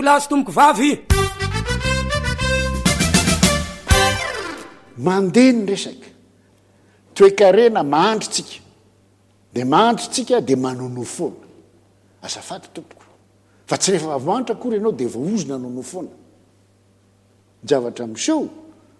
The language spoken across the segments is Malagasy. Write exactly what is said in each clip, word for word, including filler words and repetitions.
lahy sy tomboko vavy. Mandeha ny resaka toe-karena mahandritsika de mahandritsika de manono foana azafady tompoko fa tsy rehefa mahantra akory ianao de voaozona nono foana javatra miseho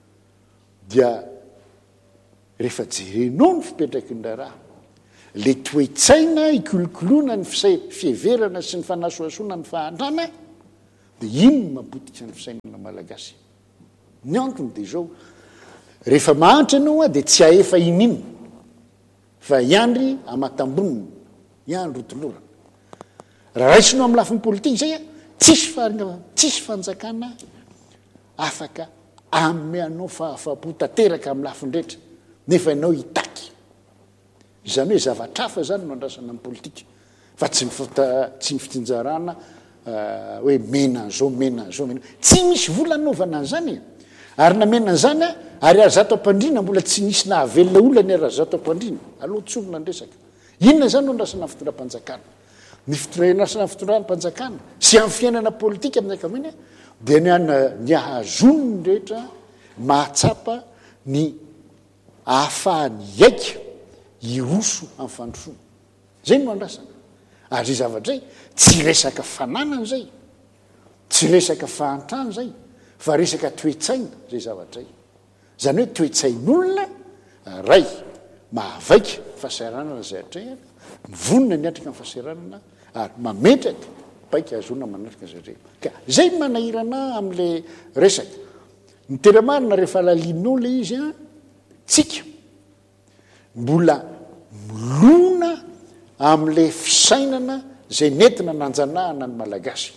dia rehefa jerenao ny fipetraky ny raha le toe-tsaina ikolokoloana ny fieverana sy ny fanasoasoana ny fahantrana de ino mapotika ny fisainana malagasy ny antony de zao rehefa mahantra ianao a de tsy aefa inino fa iandry amatamboniny iandry otolorana raha raisinao amin'ny lafiny politika zay a tsisy fa tsisy fanjakana afaka ame anao fahafapo tanteraka amin'ny lafiny rehetra nefa ianao hitaky izany hoe zavatrafa zany no andrasana amin'ny politika fa tsy tsy ny fitinjarana hoe mena zao mena zao mena tsy misy volanaovana an'izany ary namena an'izany a ary ary zato ampandrina mbola tsy nisy nahavelona olana ary zato ampandrina aloha tsolona ndresaka inona zany no andrasana fitondram-panjakana ny fitondranasana fitondram-panjakana sy amin'ny fiainana politika amin'ny ankamainy dia ny ny ahazonony rehetra mahatsapa ny ahafahany aika iroso amin'ny fandrosoana zay no andrasana ary zay zavatra zay tsy resaka fananana zay tsy resaka fahantrana zay fa resaka toe-tsaina zay zavatra zay zany hoe toe-tsain'olona ray mahavaika fahasahiranana zay hatray mivonina ny atrika amin'ny fahasahiranana ary mametraka baika azona manatrika zay reo ka zay manahirana amin'le resaka ny tena marina rehefa lalinao le izy a tsika mbola milona amin'le fisainana zay nentina nanjanahana ny malagasy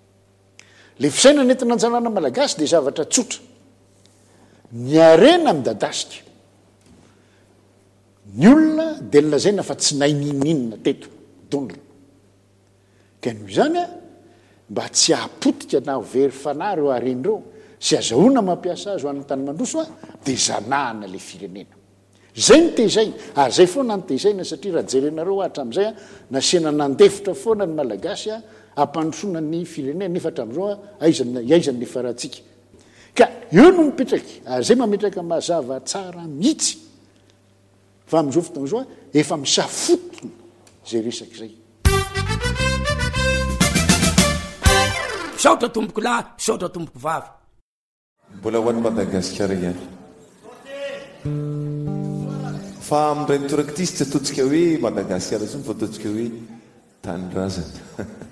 le fisainana nentina nanjanahana malagasy de zavatra tsotra ny arena midadasika ny olona de lazaina fa tsy naininninina teto dondrona ka noho izany a mba tsy hahapotika na very fanahy reo aren'ireo sy azahoana mampiasa azy ho an'ny tany mandroso a de zanahana le firenena zay ny tezay ary zay foana ny tezaina satria raha jerenareo ahatra am'izay a nasiana nandefitra foana ny malagasy a ampandrosona ny firenena nefa hatram'izao a aizany iaizany le farantsika ka eo no mipetraky ary zay mametraka mazava tsara mihitsy fa am'izao fotoana zao a efa misafotona zay resaky zay saotra tomboko lahy saotra tomboko vavy mbola ho an'ny Madagasikara ihany fa amin'ireny toraktisy tsy ataontsika hoe Madagasikara zany fa ataontsika hoe tany razana